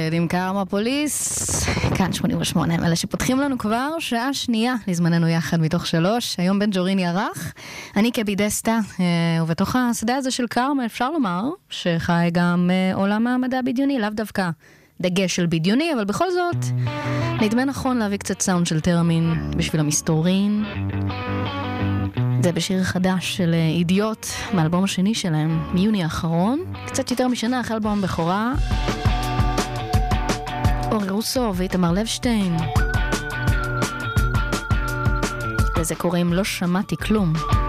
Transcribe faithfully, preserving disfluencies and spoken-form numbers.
ורד עם קארמה פוליס, כאן שמונים ושמונה, הם אלה שפותחים לנו כבר שעה שנייה לזמננו יחד מתוך שלוש. היום בן ג'וריני ערך, אני קבי דסטה, ובתוך השדה הזה של קארמה אפשר לומר שחי גם עולם המדע בדיוני, לאו דווקא דגש של בדיוני, אבל בכל זאת נדמה נכון להביא קצת סאונד של תרמין בשביל המסתורין. זה בשיר חדש של אידיוט מאלבום השני שלהם מיוני האחרון, קצת יותר משנה אחרי אלבום בכורה. אורי רוסו ואיתמר לבשטיין, לזה קוראים לא שמעתי כלום.